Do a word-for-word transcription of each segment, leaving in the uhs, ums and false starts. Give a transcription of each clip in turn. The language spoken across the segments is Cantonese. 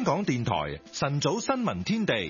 港電台晨早新聞天地。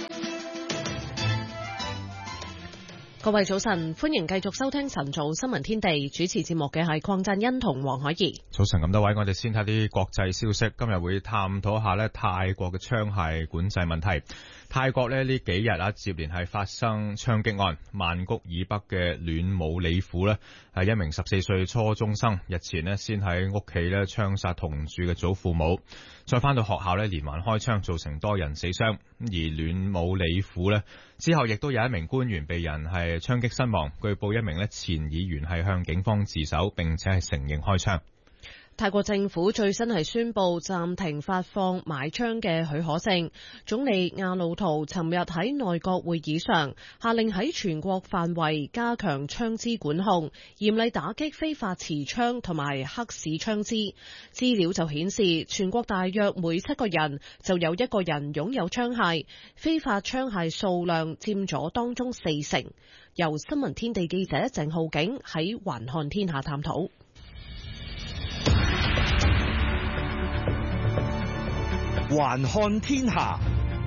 各位早晨，歡迎繼續收聽晨早新聞天地，主持節目嘅係鄺振欣同黃海怡。 早晨咁多位，我哋先睇啲國際消息。今日會探討下咧泰國嘅槍械管制問題。泰國咧呢幾日啊，接連係發生槍擊案。曼谷以北嘅暖武里府咧，係一名十四歲初中生，日前咧先喺屋企咧槍殺同住嘅祖父母，再翻到學校咧連環開槍，造成多人死傷。而暖武里府咧之後亦都有一名官員被人係槍擊身亡。據報一名咧前議員係向警方自首，並且係承認開槍。 泰國政府最新係宣布暫停發放買槍嘅許可證。總理亞努圖尋日喺內閣會議上下令喺全國範圍加強槍支管控，嚴厲打擊非法持槍同埋黑市槍支。資料就顯示，全國大約每七個人就有一個人擁有槍械，非法槍械數量佔咗當中四成。由新聞天地記者鄭浩景喺環看天下探討。 環看天下。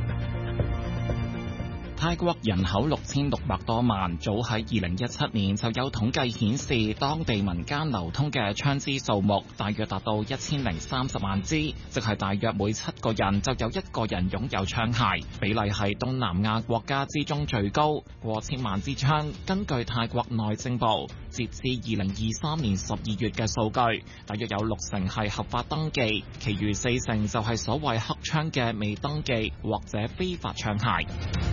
泰國人口六千六百多萬，早喺二零一七年就有統計顯示，當地民間流通嘅槍支數目大約達到一千零三十萬支，即係大約每七個人就有一個人擁有槍械，比例係東南亞國家之中最高，過千萬支槍。根據泰國內政部截至二零二三年十二月嘅數據，大約有六成係合法登記，其餘四成就係所謂黑槍嘅未登記或者非法槍械。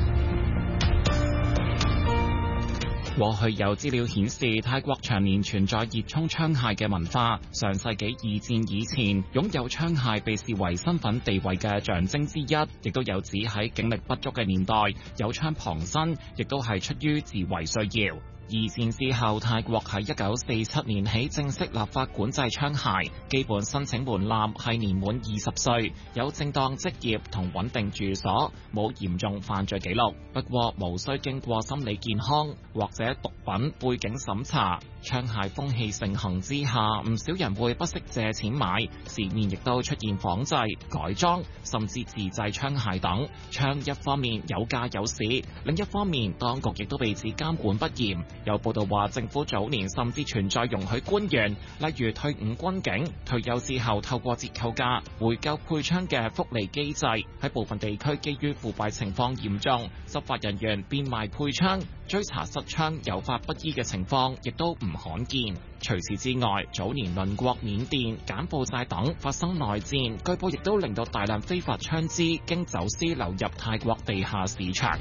過去有資料顯示，泰國長年存在熱衷槍械嘅文化。上世紀二戰以前，擁有槍械被視為身份地位嘅象徵之一，亦都有指喺警力不足嘅年代，有槍傍身，亦都係出於自衛需要。二戰之後，泰國喺一九四七年起正式立法管制槍械，基本申請門檻係年滿二十歲，有正當職業同穩定住所，冇嚴重犯罪記錄。不過，無需經過心理健康或者毒品背景審查。槍械風氣盛行之下，唔少人會不惜借錢買，市面亦都出現仿製、改裝甚至自製槍械等。槍一方面有價有市，另一方面當局亦都被指監管不嚴。有報道話，政府早年甚至存在容許官員，例如退伍軍警退休之後透過折扣價回購配槍嘅福利機制。喺部分地區，基於腐敗情況嚴重，執法人員變賣配槍，追查失槍有法不依嘅情況亦都唔罕見。除此之外，早年鄰國緬甸、柬埔寨等發生內戰，據報亦都令到大量非法槍支經走私流入泰國地下市場。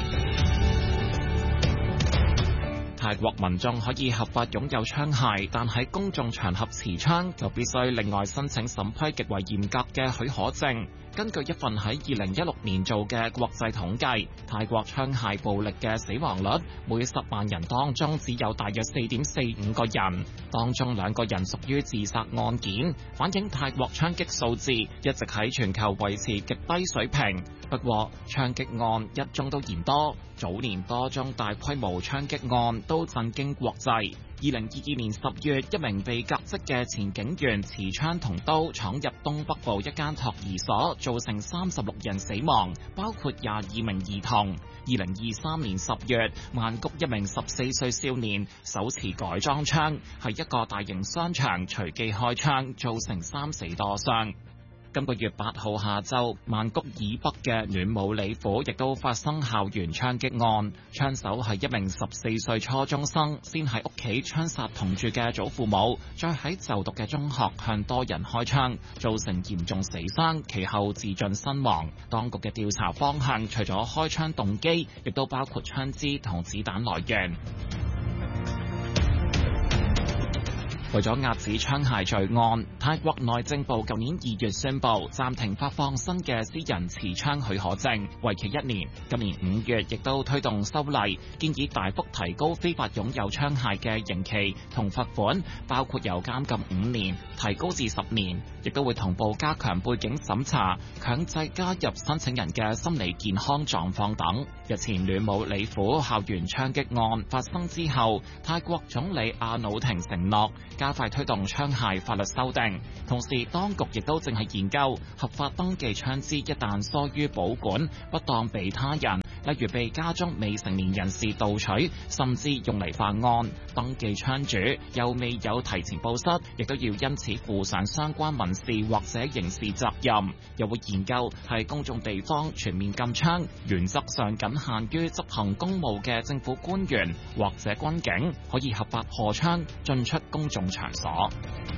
泰國民眾可以合法擁有槍械，但喺公眾場合持槍就必須另外申請審批極為嚴格嘅許可證。根據一份喺二零一六年做嘅國際統計，泰國槍械暴力嘅死亡率每十萬人當中只有大約四點四五個人，當中兩個人屬於自殺案件，反映泰國槍擊數字一直喺全球維持極低水平。不過，槍擊案一宗都嫌多，早年多宗大規模槍擊案都震驚國際。二零二二年十月，一名被革職嘅前警員持槍同刀闖入東北部一間托兒所，造成三十六人死亡，包括廿二名兒童。二零二三年十月，曼谷一名十四歲少年手持改裝槍，喺一個大型商場隨機開槍，造成三死多傷。今個月八號下晝，曼谷以北嘅暖武里府亦都發生校園槍擊案，槍手係一名十四歲初中生，先喺屋企槍殺同住嘅祖父母，再喺就讀嘅中學向多人開槍，造成嚴重死傷，其後自盡身亡。當局嘅調查方向除咗開槍動機，亦都包括槍支同子彈來源。為咗遏止槍械罪案，泰國內政部舊年二月宣布暫停發放新嘅私人持槍許可證，為期一年。今年五月亦都推動修例，建議大幅提高非法擁有槍械嘅刑期同罰款，包括由監禁五年提高至十年，亦都會同步加強背景審查，強制加入申請人嘅心理健康狀況等。日前暖武里府校園槍擊案發生之後，泰國總理阿努廷承諾加快推動槍械法律修訂。同時，當局亦都正係研究合法登記槍支，一旦疏於保管，不當被他人，例如被家中未成年人士盜取，甚至用嚟犯案，登記槍主又未有提前報失，亦都要因此負上相關民事或者刑事責任。又會研究喺公眾地方全面禁槍，原則上僅限於執行公務嘅政府官員或者軍警可以合法荷槍進出公眾場所。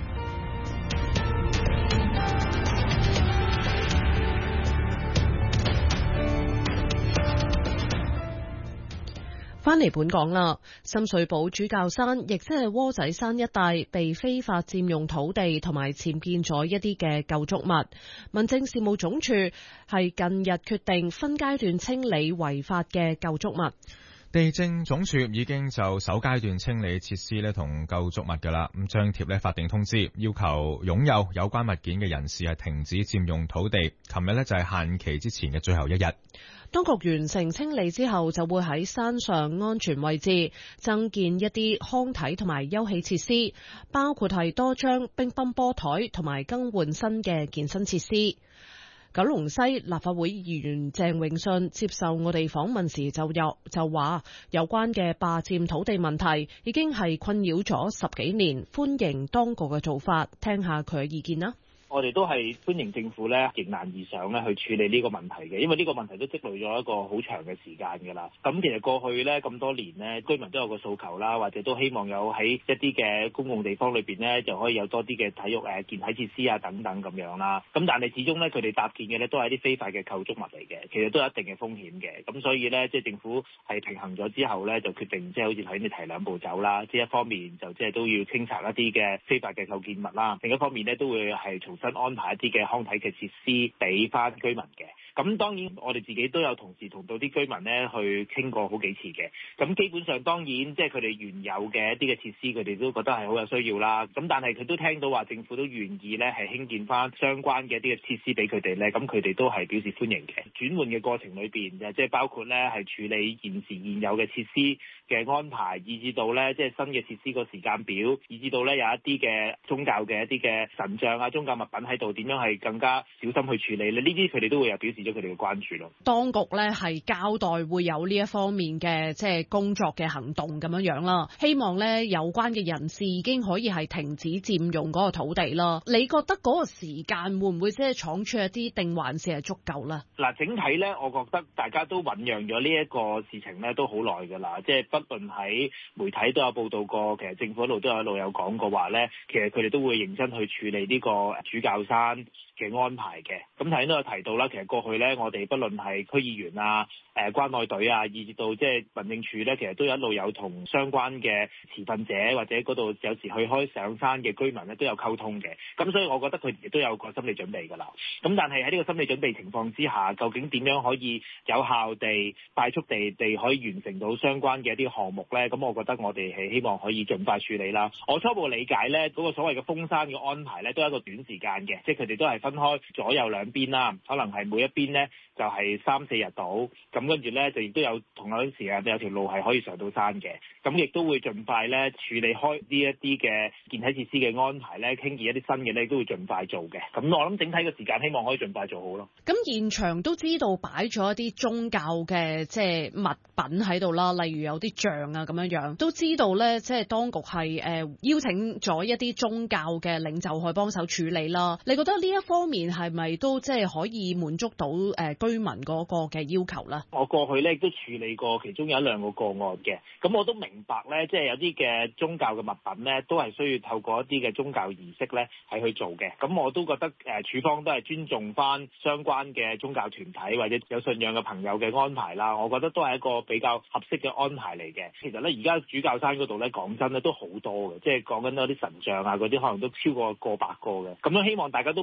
返嚟本港啦，深水埗主教山，亦即係窩仔山一帶，被非法佔用土地同埋僭建咗一啲嘅舊築物。民政事務總署係近日決定分階段清理違法嘅舊築物。 地政總署已經就首階段清理設施咧同舊築物噶啦，咁張貼咧法定通知，要求擁有有關物件嘅人士係停止佔用土地。琴日咧就係限期之前嘅最後一日。 當局完成清理之後，就會喺山上安全位置增建一啲康體同埋休憩設施，包括係多張乒乓波台同埋更換新嘅健身設施。九龍西立法會議員鄭泳舜接受我哋訪問時就有就話，有關嘅霸佔土地問題已經係困擾咗十幾年，歡迎當局嘅做法，聽下佢嘅意見啦。 我哋都係歡迎政府咧迎難而上咧去處理呢個問題嘅，因為呢個問題都積累咗一個好長嘅時間㗎啦。咁其實過去咧咁多年咧，居民都有個訴求啦，或者都希望有喺一啲嘅公共地方裏邊咧，就可以有多啲嘅體育誒健體設施啊等等咁樣啦。咁但係始終咧，佢哋搭建嘅咧都係一啲非法嘅構築物嚟嘅，其實都有一定嘅風險嘅。咁所以咧，即係政府係平衡咗之後咧，就決定即係好似頭先你提兩步走啦。即係一方面就即係都要清拆一啲嘅非法嘅構建物啦，另一方面咧都會係重新安排一啲嘅康體嘅設施俾翻居民嘅。咁當然我哋自己都有同時同到啲居民咧去傾過好幾次嘅。咁基本上當然即係佢哋原有嘅一啲嘅設施，佢哋都覺得係好有需要啦。咁但係佢都聽到話政府都願意咧係興建翻相關嘅一啲嘅設施俾佢哋咧，咁佢哋都係表示歡迎嘅。轉換嘅過程裏邊就即係包括咧係處理現時現有嘅設施嘅安排，以至到咧即係新嘅設施個時間表，以至到咧有一啲嘅宗教嘅一啲嘅神像啊、宗教物品喺度，點樣係更加小心去處理咧？呢啲佢哋都會有表示咗佢哋嘅關注咯。 當局咧係交代會有呢一方面嘅即係工作嘅行動咁樣樣啦，希望咧有關嘅人士已經可以係停止佔用嗰個土地啦。你覺得嗰個時間會唔會即係倉促一啲，定還是係足夠咧？ 嗱，整體咧，我覺得大家都醖釀咗呢一個事情咧，都好耐㗎啦。即係不論喺媒體都有報道過，其實政府一路都有一路有講過話咧，其實佢哋都會認真去處理呢個主教山嘅安排嘅。咁頭先都有提到啦，其實過去咧，我哋不論係區議員啊、誒關愛隊啊，以至到即係民政處咧，其實都一路有同相關嘅持份者或者嗰度有時去開上山嘅居民咧，都有溝通嘅。咁所以我覺得佢哋都有個心理準備㗎啦。咁但係喺呢個心理準備情況之下，究竟點樣可以有效地、快速地地可以完成到相關嘅一啲項目咧？咁我覺得我哋係希望可以盡快處理啦。我初步理解咧，嗰個所謂嘅封山嘅安排咧，都係一個短時間嘅，即係佢哋都係分開左右兩邊啦，可能係每一邊咧就係三四日到，咁跟住咧就亦都有同樣時間有條路係可以上到山嘅，咁亦都會盡快咧處理開呢一啲嘅健體設施嘅安排咧，興建一啲新嘅咧都會盡快做嘅。咁我諗整體嘅時間希望可以盡快做好咯。 咁現場都知道擺咗一啲宗教嘅即係物品喺度啦，例如有啲像啊咁樣樣，都知道咧即係當局係誒、呃、邀請咗一啲宗教嘅領袖去幫手處理啦。你覺得呢一方面係咪都即係可以滿足到誒、呃、居民嗰個嘅要求咧？ 我過去咧亦都處理過其中有一兩個個案嘅，咁我都明白咧，即係有啲嘅宗教嘅物品咧，都係需要透過一啲嘅宗教儀式咧係去做嘅。咁我都覺得誒、呃、處方都係尊重翻相關嘅宗教團體或者有信仰嘅朋友嘅安排啦。我覺得都係一個比較合適嘅安排嚟嘅。其實咧，而家主教山嗰度咧，講真咧都好多嘅，即係講緊嗰啲神像啊嗰啲，可能都超過過百個嘅。咁樣希望大家都明白體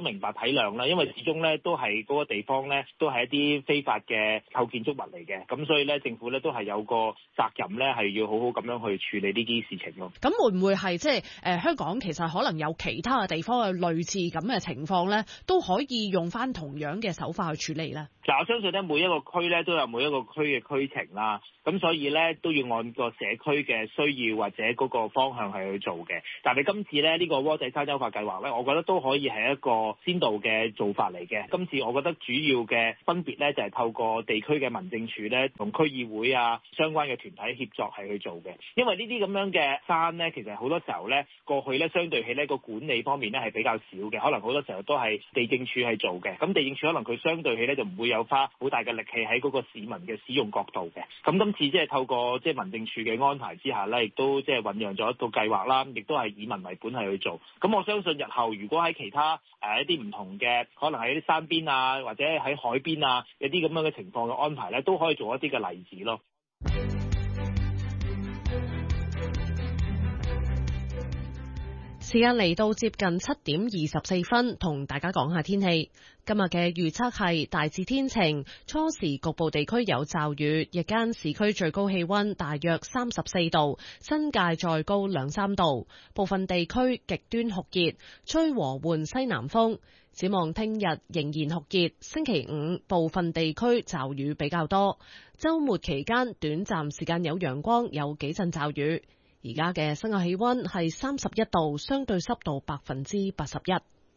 諒啦，因為始終咧都係嗰個地方咧都係一啲非法嘅構建築物嚟嘅，咁所以咧政府咧都係有個責任咧係要好好咁樣去處理呢啲事情咯。 咁會唔會係即係誒香港其實可能有其他嘅地方嘅類似咁嘅情況咧，都可以用翻同樣嘅手法去處理咧？ 嗱，我相信咧每一個區咧都有每一個區嘅區情啦，咁所以咧都要按個社區嘅需要或者嗰個方向係去做嘅。但係今次咧呢個窩仔山優化計劃咧，我覺得都可以係一個先導嘅做法嚟嘅。今次我覺得主要嘅分別咧就係透過地區嘅民政處咧同區議會啊相關嘅團體協作係去做嘅。因為呢啲咁樣嘅山咧，其實好多時候咧過去咧相對起呢個管理方面咧係比較少嘅，可能好多時候都係地政處係做嘅。咁地政處可能佢相對起咧就唔會有花好大嘅力氣喺嗰個市民嘅使用角度嘅。咁今次即係透過即係民政處嘅安排之下咧，亦都即係醖釀咗一個計劃啦，亦都係以民為本係去做。咁我相信日後如果喺其他誒、呃、一啲唔同嘅，可能喺啲山邊啊，或者喺海邊啊，一啲咁樣嘅情況嘅安排咧，都可以做一啲嘅例子咯。 時間嚟到接近七點二十四分，同大家講下天氣。今日嘅預測係大致天晴，初時局部地區有驟雨，日間市區最高氣溫大約三十四度，新界再高兩三度，部分地區極端酷熱，吹和緩西南風。展望聽日仍然酷熱，星期五部分地區驟雨比較多，週末期間短暫時間有陽光，有幾陣驟雨。而家嘅室外氣溫係三十一度，相對濕度百分之八十一。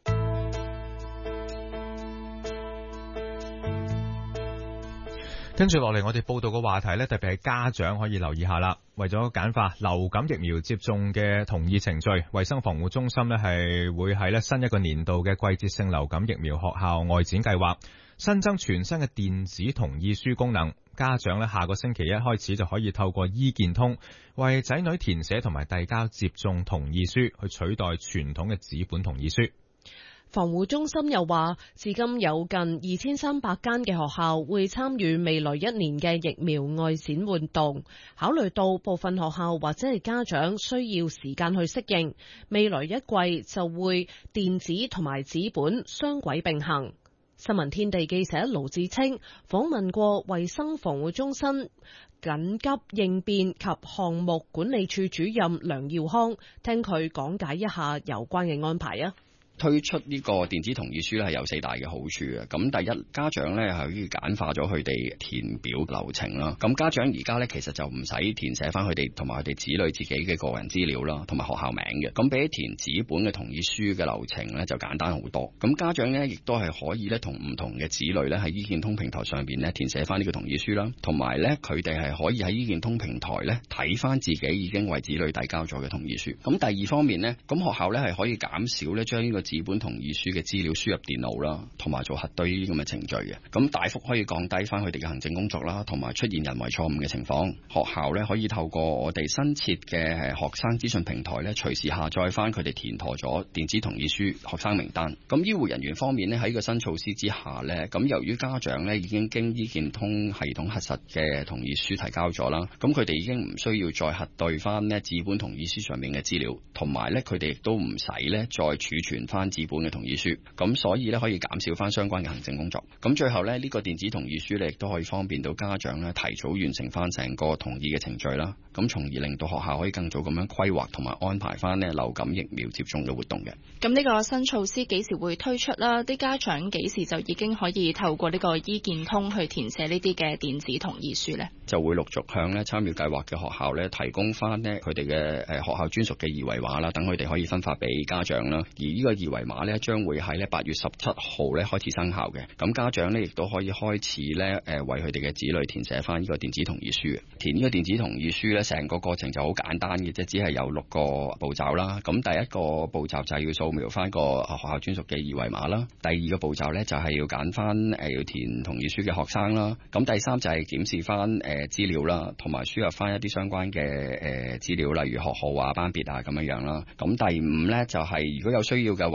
跟住落嚟，我哋報道嘅話題呢，特別係家長可以留意下啦。為咗簡化流感疫苗接種嘅同意程序，衛生防護中心呢係會喺呢新一個年度嘅季節性流感疫苗學校外展計劃，新增全新嘅電子同意書功能。家長呢下個星期一開始就可以透過醫健通為仔女填寫同埋遞交接種同意書，去取代傳統嘅紙本同意書。 防護中心又話，至今有近二千三百間嘅學校會參與未來一年嘅疫苗外展活動。考慮到部分學校或者係家長需要時間去適應，未來一季就會電子同埋紙本雙軌並行。新聞天地記者盧志清訪問過衛生防護中心緊急應變及項目管理處主任梁耀康，聽佢講解一下有關嘅安排啊。 推出呢個電子同意書咧係有四大嘅好處嘅。咁第一，家長咧係可以簡化咗佢哋填表流程啦。咁家長而家咧其實就唔使填寫翻佢哋同埋佢哋子女自己嘅個人資料啦，同埋學校名嘅。咁比起填紙本嘅同意書嘅流程咧就簡單好多。咁家長咧亦都係可以咧同唔同嘅子女咧喺醫健通平台上邊咧填寫翻呢個同意書啦，同埋咧佢哋係可以喺醫健通平台咧睇翻自己已經為子女遞交咗嘅同意書。咁第二方面咧，咁學校咧係可以減少咧將呢個紙本同意書嘅資料輸入電腦啦，同埋做核對呢啲咁嘅程序嘅，咁大幅可以降低翻佢哋嘅行政工作啦，同埋出現人為錯誤嘅情況。學校咧可以透過我哋新設嘅學生資訊平台咧，隨時下載翻佢哋填妥咗電子同意書學生名單。咁醫護人員方面咧喺個新措施之下咧，咁由於家長咧已經經醫健通系統核實嘅同意書提交咗啦，咁佢哋已經唔需要再核對翻咧紙本同意書上面嘅資料，同埋咧佢哋亦都唔使咧再儲存翻紙本嘅同意書，咁所以咧可以減少翻相關嘅行政工作。咁最後咧呢個電子同意書咧亦都可以方便到家長咧提早完成翻成個同意嘅程序啦，咁從而令到學校可以更早咁樣規劃同埋安排翻咧流感疫苗接種嘅活動嘅。 咁呢個新措施幾時會推出啦？啲家長幾時就已經可以透過呢個醫健通去填寫呢啲嘅電子同意書呢？ 就會陸續向咧參與計劃嘅學校咧提供翻咧佢哋嘅誒學校專屬嘅二維碼啦，等佢哋可以分發俾家長啦。而呢個二維碼咧將會喺咧八月十七號咧開始生效嘅。咁家長咧亦都可以開始咧誒為佢哋嘅子女填寫翻呢個電子同意書。填呢個電子同意書咧，成個過程就好簡單嘅啫，只係有六個步驟啦。咁第一個步驟就係要掃描翻個學校專屬嘅二維碼啦。第二個步驟咧就係要揀翻誒要填同意書嘅學生啦。咁第三就係檢視翻誒資料啦，同埋輸入翻一啲相關嘅誒資料，例如學號啊、班別啊咁樣樣啦。咁第五咧就係如果有需要嘅話，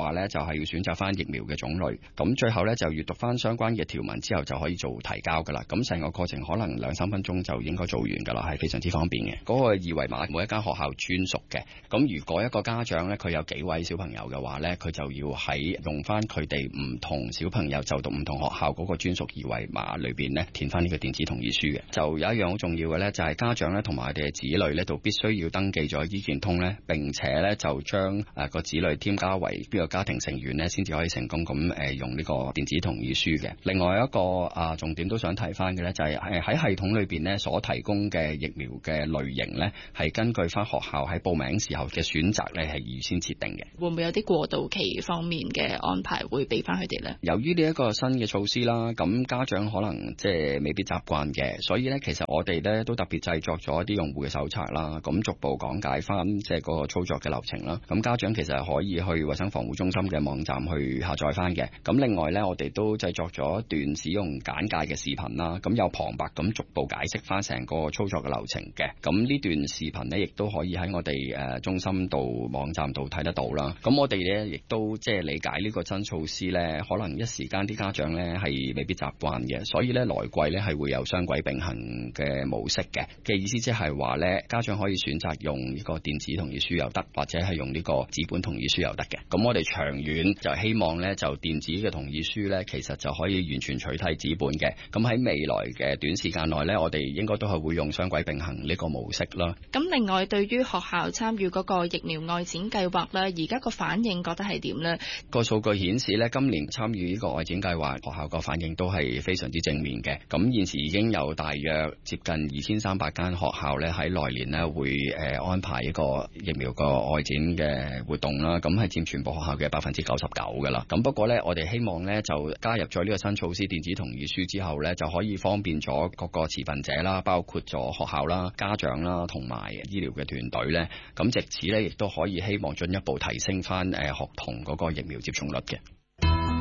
話呢，就係要選擇翻疫苗嘅種類。咁最後呢，就閱讀翻相關嘅條文之後就可以做提交噶啦。咁成個過程可能兩三分鐘就應該做完噶啦，係非常之方便嘅。嗰個二維碼每一間學校專屬嘅。咁如果一個家長呢，佢有幾位小朋友嘅話呢，佢就要喺用翻佢哋唔同小朋友就讀唔同學校嗰個專屬二維碼裏邊呢，填翻呢個電子同意書嘅。就有一樣好重要嘅呢，就係家長呢同埋佢哋嘅子女呢，就必須要登記咗醫健通呢，並且呢就將誒個子女添加為邊個家庭成員呢，先至可以成功咁誒用呢個電子同意書嘅。另外一個啊重點都想提翻嘅呢，就係誒喺系統裏邊呢所提供嘅疫苗嘅類型呢，係根據翻學校喺報名時候嘅選擇呢，係預先設定嘅。 會唔會有啲過渡期方面嘅安排會俾翻佢哋呢？ 由於呢一個新嘅措施啦，咁家長可能即係未必習慣嘅，所以呢，其實我哋呢都特別製作咗一啲用戶嘅手冊啦，咁逐步講解翻即係嗰個操作嘅流程啦。咁家長其實係可以去衛生防護中心嘅網站去下載翻嘅。咁另外呢，我哋都製作咗一段使用簡介嘅視頻啦，咁有旁白咁逐步解釋翻成個操作嘅流程嘅。咁呢段視頻呢，亦都可以喺我哋誒中心度網站度睇得到啦。咁我哋呢，亦都即係理解呢個新措施呢，可能一時間啲家長呢係未必習慣嘅，所以呢，來季呢係會有雙軌並行嘅模式嘅。嘅意思即係話呢，家長可以選擇用呢個電子同意書又得，或者係用呢個紙本同意書又得嘅。咁我哋長遠就希望呢，就電子嘅同意書呢，其實就可以完全取替紙本嘅。咁喺未來嘅短時間內呢，我哋應該都係會用雙軌並行呢個模式啦。 咁另外，對於學校參與嗰個疫苗外展計劃呢，而家個反應覺得係點呢？ 個數據顯示呢，今年參與呢個外展計劃，學校個反應都係非常之正面嘅。咁現時已經有大約接近二千三百間學校呢，喺來年呢會誒安排一個疫苗個外展嘅活動啦。咁係佔全部學校嘅百分之九十九噶啦。咁不過呢，我哋希望呢就加入咗呢個新措施電子同意書之後呢，就可以方便咗各個持份者啦，包括咗學校啦、家長啦同埋醫療嘅團隊呢。咁藉此呢，亦都可以希望進一步提升翻誒學童嗰個疫苗接種率嘅。